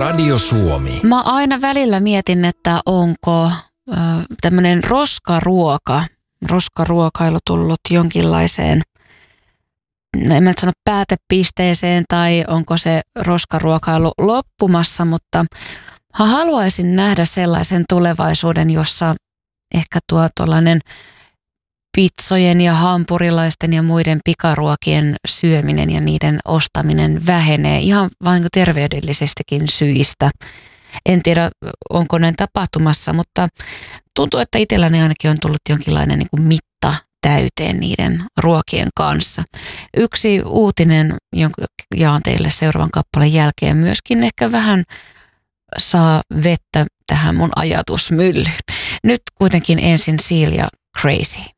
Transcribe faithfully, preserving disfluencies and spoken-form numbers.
Radio Suomi. Mä aina välillä mietin, että onko ö, tämmöinen roskaruoka, roskaruokailu tullut jonkinlaiseen, no en mä nyt sano päätepisteeseen, tai onko se roskaruokailu loppumassa, mutta haluaisin nähdä sellaisen tulevaisuuden, jossa ehkä tuo tuollainen pitsojen ja hampurilaisten ja muiden pikaruokien syöminen ja niiden ostaminen vähenee ihan vain terveydellisestikin syistä. En tiedä, onko näin tapahtumassa, mutta tuntuu, että itselläni ainakin on tullut jonkinlainen niin kuin mitta täyteen niiden ruokien kanssa. Yksi uutinen, jonka jaan teille seuraavan kappaleen jälkeen, myöskin ehkä vähän saa vettä tähän mun ajatusmyllyyn. Nyt kuitenkin ensin Seal ja Crazy.